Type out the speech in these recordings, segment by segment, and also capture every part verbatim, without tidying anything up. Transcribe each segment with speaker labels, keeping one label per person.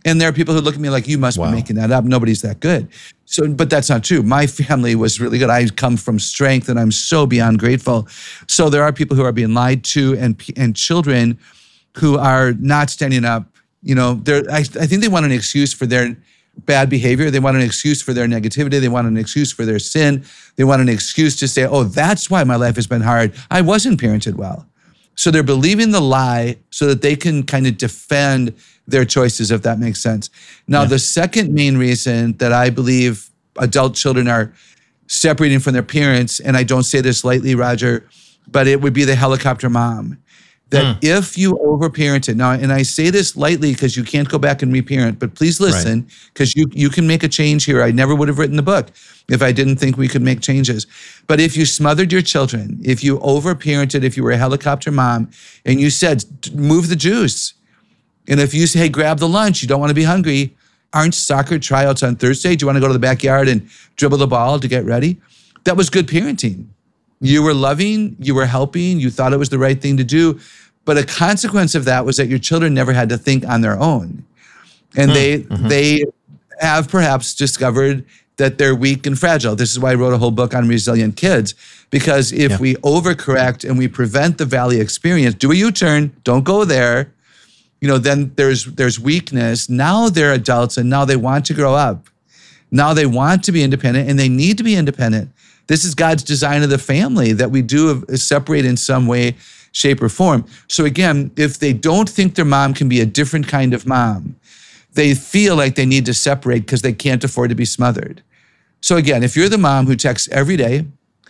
Speaker 1: And there are people who look at me like, you must
Speaker 2: Wow.
Speaker 1: be making that up. Nobody's that good. So, but that's not true. My family was really good. I come from strength and I'm so beyond grateful. So there are people who are being lied to and and children who are not standing up. You know, they're, I, I think they want an excuse for their bad behavior. They want an excuse for their negativity. They want an excuse for their sin. They want an excuse to say, oh, that's why my life has been hard. I wasn't parented well. So they're believing the lie so that they can kind of defend their choices, if that makes sense. Now, yeah. the second main reason that I believe adult children are separating from their parents, and I don't say this lightly, Roger, but it would be the helicopter mom. That mm. if you overparented, now, and I say this lightly because you can't go back and reparent, but please listen, because right. you, you can make a change here. I never would have written the book if I didn't think we could make changes. But if you smothered your children, if you overparented, if you were a helicopter mom, and you said, move the juice, and if you say, hey, grab the lunch, you don't want to be hungry, aren't soccer tryouts on Thursday? Do you want to go to the backyard and dribble the ball to get ready? That was good parenting. You were loving, you were helping, you thought it was the right thing to do. But a consequence of that was that your children never had to think on their own. And mm, they mm-hmm. they have perhaps discovered that they're weak and fragile. This is why I wrote a whole book on resilient kids, because if yeah. we overcorrect and we prevent the valley experience, do a U-turn, don't go there, you know, then there's there's weakness. Now they're adults and now they want to grow up. Now they want to be independent and they need to be independent. This is God's design of the family, that we do separate in some way, shape, or form. So again, if they don't think their mom can be a different kind of mom, they feel like they need to separate because they can't afford to be smothered. So again, if you're the mom who texts every day,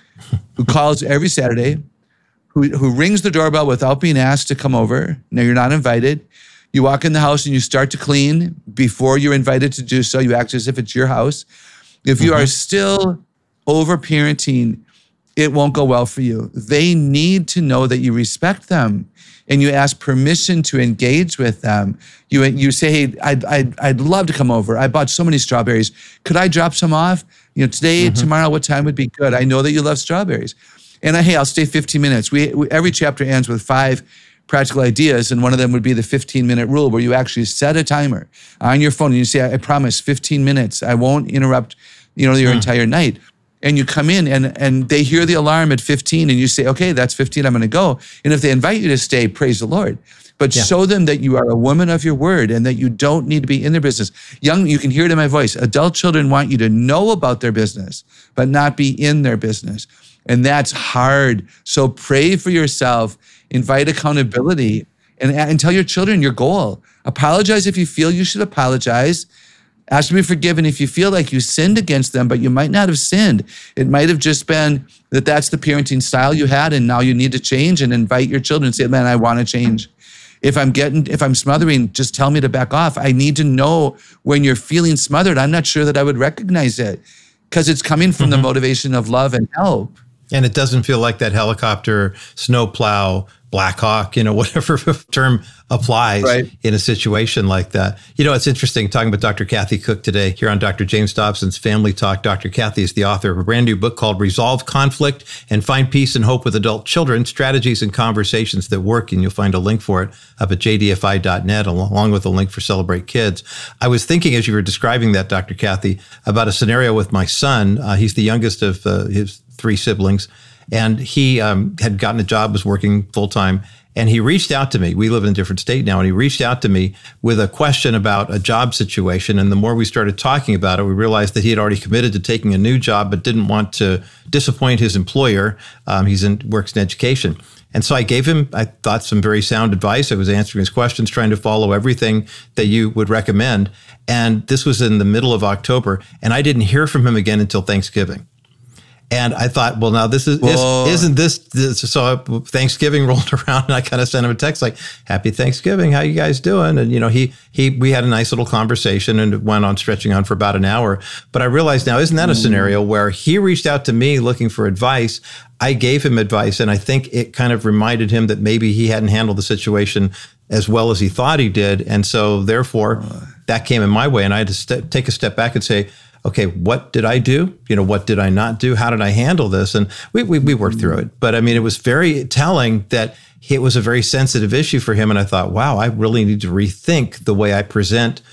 Speaker 1: who calls every Saturday, who, who rings the doorbell without being asked to come over, now you're not invited, you walk in the house and you start to clean before you're invited to do so, you act as if it's your house. If you mm-hmm. are still over-parenting, it won't go well for you. They need to know that you respect them and you ask permission to engage with them. You you say, hey, I'd, I'd, I'd love to come over. I bought so many strawberries. Could I drop some off? You know, today, mm-hmm. tomorrow, what time would be good? I know that you love strawberries. And I, hey, I'll stay fifteen minutes. We, we Every chapter ends with five practical ideas, and one of them would be the fifteen-minute rule, where you actually set a timer on your phone and you say, I, I promise, fifteen minutes. I won't interrupt, you know, your mm. entire night. And you come in and, and they hear the alarm at fifteen and you say, okay, that's fifteen, I'm going to go. And if they invite you to stay, praise the Lord. But yeah. show them that you are a woman of your word and that you don't need to be in their business. Young, you can hear it in my voice. Adult children want you to know about their business, but not be in their business. And that's hard. So pray for yourself, invite accountability, and, and tell your children your goal. Apologize if you feel you should apologize. Ask to be forgiven if you feel like you sinned against them, but you might not have sinned. It might have just been that that's the parenting style you had, and now you need to change, and invite your children and say, man, I want to change. If I'm getting, if I'm smothering, just tell me to back off. I need to know when you're feeling smothered. I'm not sure that I would recognize it because it's coming from mm-hmm. the motivation of love and help.
Speaker 2: And it doesn't feel like that helicopter, snowplow, Black Hawk, you know, whatever term applies right. in a situation like that. You know, it's interesting talking with Doctor Kathy Cook today here on Doctor James Dobson's Family Talk. Doctor Kathy is the author of a brand new book called Resolve Conflict and Find Peace and Hope with Adult Children, Strategies and Conversations That Work. And you'll find a link for it up at j d f i dot net, along with a link for Celebrate Kids. I was thinking as you were describing that, Doctor Kathy, about a scenario with my son. Uh, he's the youngest of uh, his three siblings. And he um, had gotten a job, was working full time, and he reached out to me. We live in a different state now, and he reached out to me with a question about a job situation. And the more we started talking about it, we realized that he had already committed to taking a new job, but didn't want to disappoint his employer. Um, he's in works in education. And so I gave him, I thought, some very sound advice. I was answering his questions, trying to follow everything that you would recommend. And this was in the middle of October, and I didn't hear from him again until Thanksgiving. And I thought, well, now this is, is isn't this, this, so Thanksgiving rolled around and I kind of sent him a text like, happy Thanksgiving. How you guys doing? And, you know, he, he, we had a nice little conversation and it went on stretching on for about an hour. But I realized now, isn't that a scenario where he reached out to me looking for advice? I gave him advice. And I think it kind of reminded him that maybe he hadn't handled the situation as well as he thought he did. And so therefore that came in my way. And I had to st- take a step back and say, okay, what did I do? You know, what did I not do? How did I handle this? And we, we we worked through it. But I mean, it was very telling that it was a very sensitive issue for him. And I thought, wow, I really need to rethink the way I present